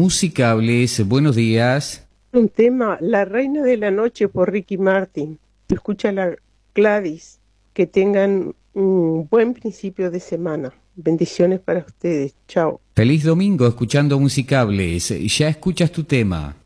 Musicables, buenos días. Un tema, La Reina de la Noche por Ricky Martin. Escucha la Gladys. Que tengan un buen principio de semana. Bendiciones para ustedes. Chao. Feliz domingo escuchando Musicables. Ya escuchas tu tema.